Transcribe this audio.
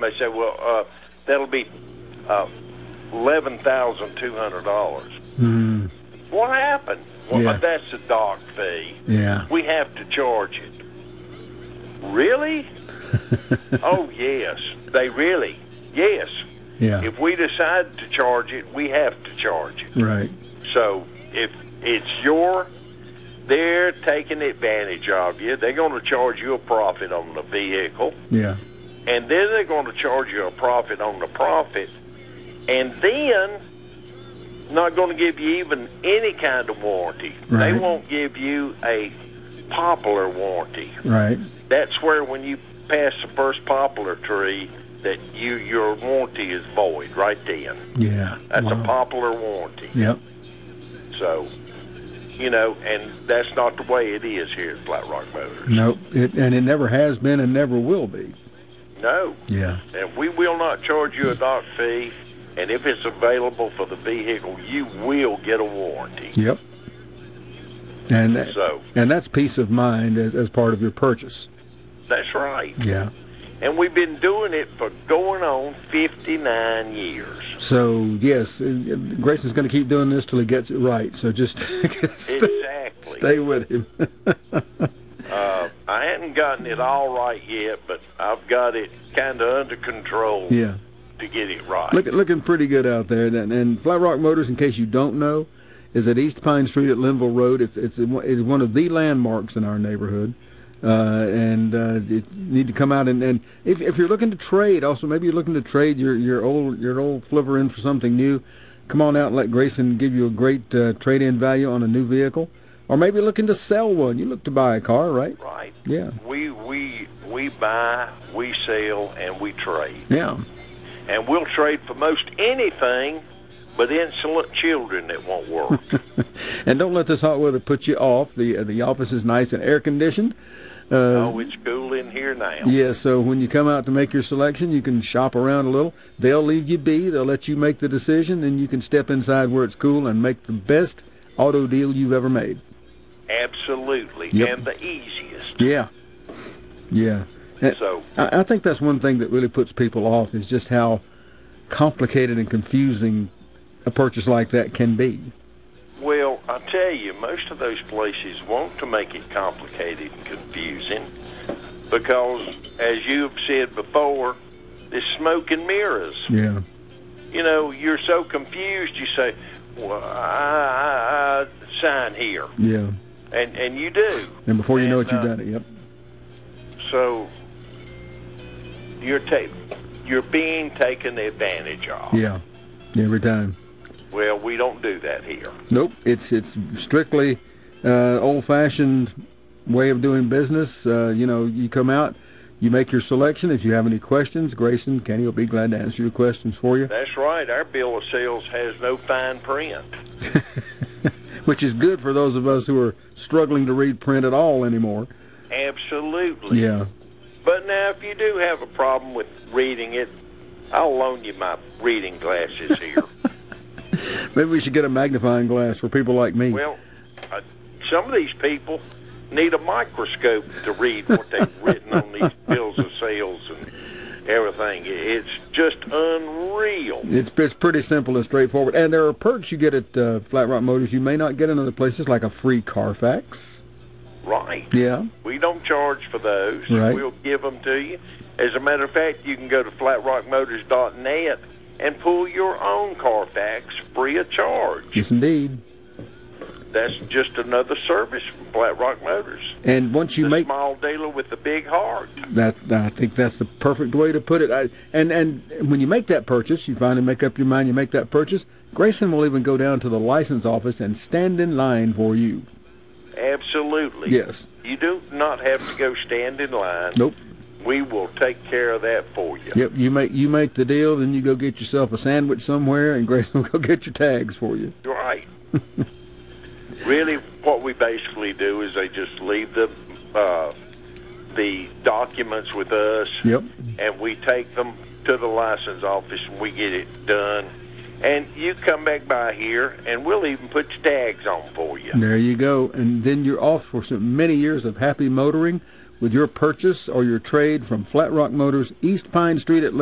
they say, well, that'll be $11,200. Mm. What happened? Well, Yeah. that's a dock fee. Yeah. We have to charge it. Really? Oh, yes. Yes. Yeah. If we decide to charge it, we have to charge it. Right. So if they're taking advantage of you, they're going to charge you a profit on the vehicle, Yeah. and then they're going to charge you a profit on the profit, and then not going to give you even any kind of warranty. Right. They won't give you a poplar warranty. Right. That's where when you pass the first poplar tree, that your warranty is void right then. Yeah. That's Wow. a poplar warranty. Yep. So, and that's not the way it is here at Flat Rock Motors. Nope. And it never has been and never will be. No. Yeah. And we will not charge you a dock fee, and if it's available for the vehicle, you will get a warranty. Yep. And And that's peace of mind as part of your purchase. that's right. Yeah. And we've been doing it for going on 59 years. So, yes, Grayson's going to keep doing this till he gets it right. So just Exactly. stay with him. I hadn't gotten it all right yet, but I've got it kind of under control Yeah. to get it right. Looking pretty good out there. And Flat Rock Motors, in case you don't know, is at East Pine Street at Linville Road. It's one of the landmarks in our neighborhood. You need to come out and if you're looking to trade, also maybe you're looking to trade your old flivver in for something new, come on out and let Grayson give you a great trade-in value on a new vehicle, or maybe you're looking to sell one. You look to buy a car, right? Right. Yeah. We buy, we sell, and we trade. Yeah. And we'll trade for most anything but insolent children that won't work. And don't let this hot weather put you off. The office is nice and air conditioned. Oh, it's cool in here now. Yeah, so when you come out to make your selection, you can shop around a little. They'll leave you be. They'll let you make the decision, and you can step inside where it's cool and make the best auto deal you've ever made. Absolutely. Yep. And the easiest. Yeah. Yeah. So I think that's one thing that really puts people off is just how complicated and confusing a purchase like that can be. Well, I tell you, most of those places want to make it complicated and confusing because, as you have said before, there's smoke and mirrors. Yeah. You're so confused, you say, well, I sign here. Yeah. And you do. And before you know it, you've done it. Yep. So you're being taken advantage of. Yeah. Every time. Well, we don't do that here. Nope. It's strictly old-fashioned way of doing business. You come out, you make your selection. If you have any questions, Grayson, Kenny will be glad to answer your questions for you. That's right. Our bill of sales has no fine print. Which is good for those of us who are struggling to read print at all anymore. Absolutely. Yeah. But now, if you do have a problem with reading it, I'll loan you my reading glasses here. Maybe we should get a magnifying glass for people like me. Well, some of these people need a microscope to read what they've written on these bills of sales and everything. It's just unreal. It's pretty simple and straightforward. And there are perks you get at Flat Rock Motors you may not get in other places, like a free Carfax. Right. Yeah. We don't charge for those. Right. We'll give them to you. As a matter of fact, you can go to flatrockmotors.net and pull your own Carfax free of charge. Yes, indeed. That's just another service from Flat Rock Motors. And once you the make small dealer with the big heart. that, I think that's the perfect way to put it. And when you make that purchase, you finally make up your mind, you make that purchase, Grayson will even go down to the license office and stand in line for you. Absolutely. Yes. You do not have to go stand in line. Nope. We will take care of that for you. Yep. You make the deal, then you go get yourself a sandwich somewhere, and Grayson will go get your tags for you. Right. Really, what we basically do is they just leave the documents with us. Yep. And we take them to the license office and we get it done. And you come back by here, and we'll even put your tags on for you. There you go. And then you're off for many years of happy motoring with your purchase or your trade from Flat Rock Motors, East Pine Street at